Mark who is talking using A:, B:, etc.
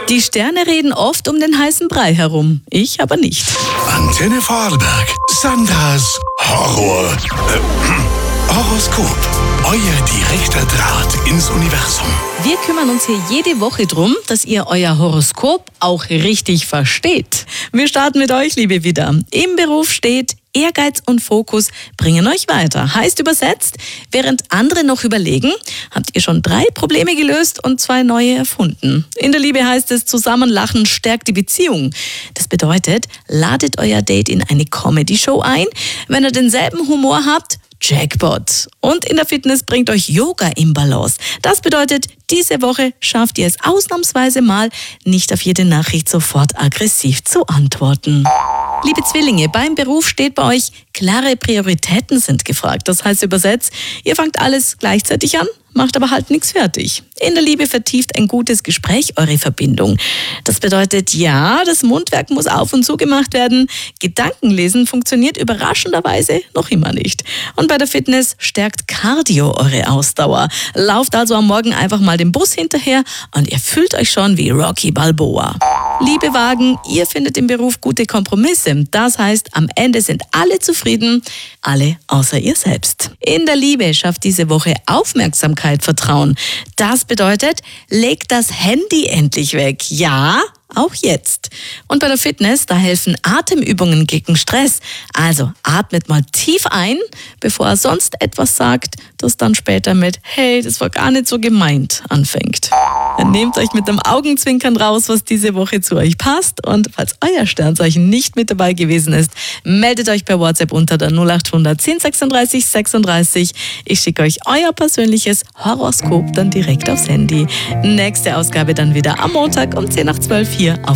A: Die Sterne reden oft um den heißen Brei herum. Ich aber nicht.
B: Antenne Vorarlberg. Sandras Horoskop. Euer direkter Draht ins Universum.
A: Wir kümmern uns hier jede Woche drum, dass ihr euer Horoskop auch richtig versteht. Wir starten mit euch, Liebe Widder. Im Beruf steht: Ehrgeiz und Fokus bringen euch weiter. Heißt übersetzt, während andere noch überlegen, habt ihr schon 3 Probleme gelöst und 2 neue erfunden. In der Liebe heißt es, Zusammenlachen stärkt die Beziehung. Das bedeutet, ladet euer Date in eine Comedy-Show ein. Wenn ihr denselben Humor habt, Jackpot. Und in der Fitness bringt euch Yoga im Balance. Das bedeutet, diese Woche schafft ihr es ausnahmsweise mal, nicht auf jede Nachricht sofort aggressiv zu antworten. Liebe Zwillinge, beim Beruf steht bei euch, klare Prioritäten sind gefragt. Das heißt übersetzt, ihr fangt alles gleichzeitig an, macht aber halt nichts fertig. In der Liebe vertieft ein gutes Gespräch eure Verbindung. Das bedeutet, ja, das Mundwerk muss auf und zu gemacht werden. Gedankenlesen funktioniert überraschenderweise noch immer nicht. Und bei der Fitness stärkt Cardio eure Ausdauer. Lauft also am Morgen einfach mal dem Bus hinterher und ihr fühlt euch schon wie Rocky Balboa. Liebe Wagen, ihr findet im Beruf gute Kompromisse. Das heißt, am Ende sind alle zufrieden, alle außer ihr selbst. In der Liebe schafft diese Woche Aufmerksamkeit, Vertrauen. Das bedeutet, legt das Handy endlich weg. Ja, auch jetzt. Und bei der Fitness, da helfen Atemübungen gegen Stress. Also atmet mal tief ein, bevor er sonst etwas sagt, das dann später mit "Hey, das war gar nicht so gemeint" anfängt. Nehmt euch mit dem Augenzwinkern raus, was diese Woche zu euch passt. Und falls euer Sternzeichen nicht mit dabei gewesen ist, meldet euch per WhatsApp unter der 0800 1036 36. Ich schicke euch euer persönliches Horoskop dann direkt aufs Handy. Nächste Ausgabe dann wieder am Montag um 10 nach 12 hier auf